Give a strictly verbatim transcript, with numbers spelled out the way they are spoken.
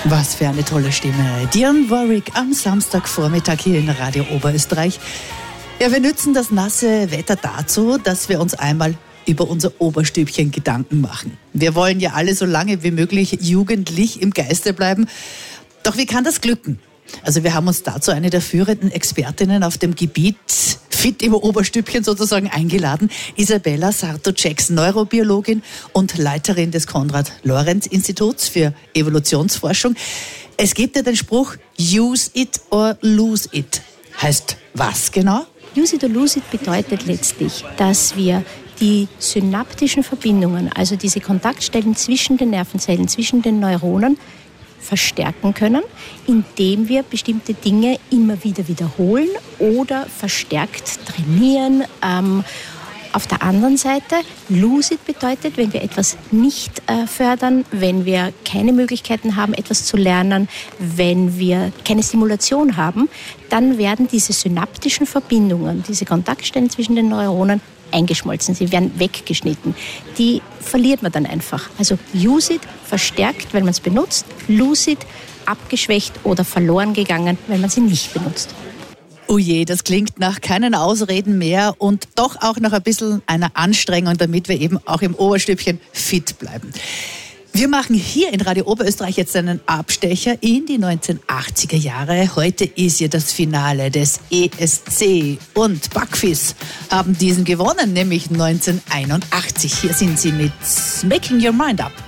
Was für eine tolle Stimme. Dionne Warwick am Samstagvormittag hier in Radio Oberösterreich. Ja, wir nützen das nasse Wetter dazu, dass wir uns einmal über unser Oberstübchen Gedanken machen. Wir wollen ja alle so lange wie möglich jugendlich im Geiste bleiben. Doch wie kann das glücken? Also wir haben uns dazu eine der führenden Expertinnen auf dem Gebiet Fit im Oberstübchen sozusagen eingeladen. Isabella Sarto-Jackson, Neurobiologin und Leiterin des Konrad-Lorenz-Instituts für Evolutionsforschung. Es gibt ja den Spruch, use it or lose it. Heißt was genau? Use it or lose it bedeutet letztlich, dass wir die synaptischen Verbindungen, also diese Kontaktstellen zwischen den Nervenzellen, zwischen den Neuronen, verstärken können, indem wir bestimmte Dinge immer wieder wiederholen oder verstärkt trainieren. Ähm, auf der anderen Seite, lose it bedeutet, wenn wir etwas nicht äh, fördern, wenn wir keine Möglichkeiten haben, etwas zu lernen, wenn wir keine Stimulation haben, dann werden diese synaptischen Verbindungen, diese Kontaktstellen zwischen den Neuronen eingeschmolzen, sie werden weggeschnitten. Die verliert man dann einfach. Also use it, verstärkt, wenn man es benutzt, lose it, abgeschwächt oder verloren gegangen, wenn man sie nicht benutzt. Oh je, das klingt nach keinen Ausreden mehr und doch auch nach ein bisschen einer Anstrengung, damit wir eben auch im Oberstübchen fit bleiben. Wir machen hier in Radio Oberösterreich jetzt einen Abstecher in die neunzehnhundertachtziger Jahre. Heute ist ja das Finale des E S C und Buckfizz haben diesen gewonnen, nämlich neunzehnhunderteinundachtzig. Hier sind sie mit Making Your Mind Up.